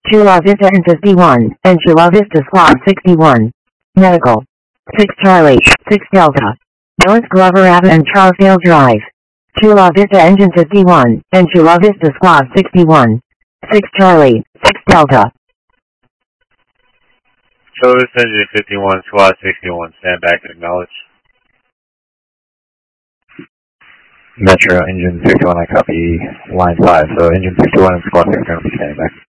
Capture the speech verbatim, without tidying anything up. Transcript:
Chula Vista and fifty-one, and Chula Vista Squad sixty-one. Medical. six Charlie, six Delta. North Glover Avenue and Charlesdale Drive. Chula Vista Engine fifty-one, and Chula Vista Squad sixty-one. six Charlie, six Delta. Chula Vista Engine fifty-one, Squad sixty-one, stand back and acknowledge. Metro Engine sixty-one, I copy line five, so Engine sixty-one and Squad sixty-one, standing back.